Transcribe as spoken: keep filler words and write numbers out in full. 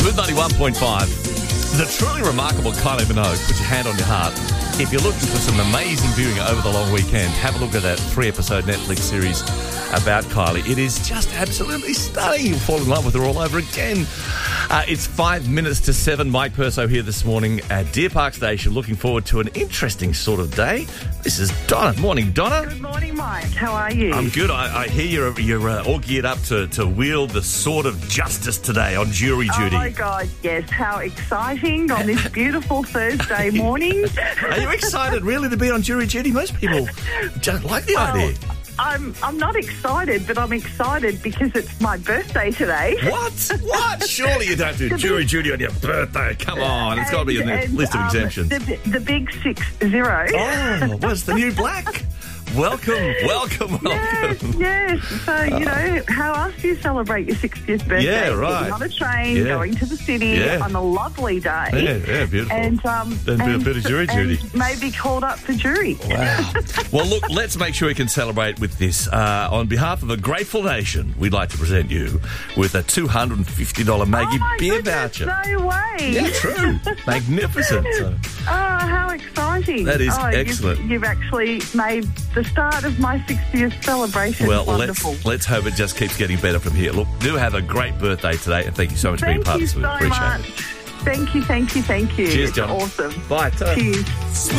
Smooth ninety-one point five. The truly remarkable Kylie Minogue. Put your hand on your heart. If you're looking for some amazing viewing over the long weekend, have a look at that three-episode Netflix series about Kylie. It is just absolutely stunning. You'll fall in love with her all over again. Uh, it's five minutes to seven. Mike Perso here this morning at Deer Park Station. Looking forward to an interesting sort of day. This is Donna. Morning, Donna. Good morning, Mike. How are you? I'm good. I, I hear you're, you're uh, all geared up to, to wield the sword of justice today on jury duty. Oh, my God, yes. How exciting on this beautiful Thursday morning. Are you excited, really, to be on jury duty? Most people don't like the well, idea. I'm I'm not excited, but I'm excited because it's my birthday today. What? What? Surely you don't do jury duty on your birthday. Come on. It's got to be in the And, list of um, exemptions. The, the big six zero. Oh, what's the new black? Welcome, welcome, Yes, welcome. yes. So, you know, how else do you celebrate your sixtieth birthday? Yeah, right. Getting on a train, Yeah. going to the city Yeah. on a lovely day. Yeah, yeah, beautiful. And, um, Then do a and, bit of jury and duty. maybe called up for jury. Wow. Well, look, let's make sure we can celebrate with this. Uh, on behalf of a grateful nation, we'd like to present you with a two hundred fifty dollars Maggie Oh my beer goodness, voucher. no way. Yeah, true. Magnificent. So, Oh, how exciting. That is oh, excellent. You've, you've actually made the start of my sixtieth celebration well, wonderful. let's let's hope it just keeps getting better from here. Look, do have a great birthday today, and thank you so much for being Thank part of you this. We so appreciate much. it. Thank you, thank you, thank you. Cheers, it's John. awesome. Bye. Ta. Cheers.